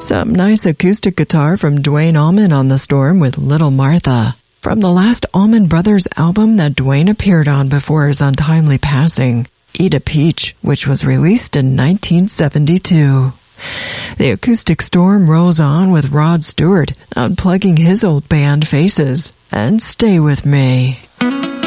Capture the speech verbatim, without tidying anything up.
Some nice acoustic guitar from Duane Allman on the Storm with Little Martha, from the last Allman Brothers album that Duane appeared on before his untimely passing, Eat a Peach, which was released in nineteen seventy-two. The acoustic storm rolls on with Rod Stewart unplugging his old band Faces, and Stay With Me.